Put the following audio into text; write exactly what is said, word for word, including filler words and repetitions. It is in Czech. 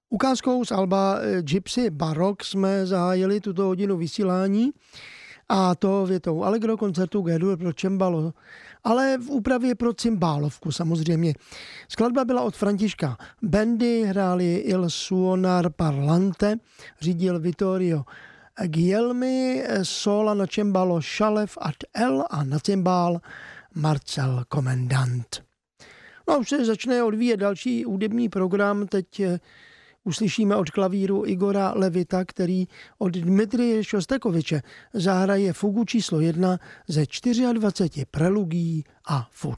Ukázkou z alba Gypsy Baroque jsme zahájili tuto hodinu vysílání a to větou Allegro koncertu G-dur pro cembalo, ale v úpravě pro cymbálovku samozřejmě. Skladba byla od Františka Bendy, hráli Il Suonar Parlante, řídil Vittorio Guglielmi, sola na cembalo Šalev ad El a na cymbál Marcel Komendant. No a už se začne odvíjet další hudební program, teď uslyšíme od klavíru Igora Levita, který od Dmitrije Šostakoviče zahraje fugu číslo jedna ze dvaceti čtyři preludií a fut.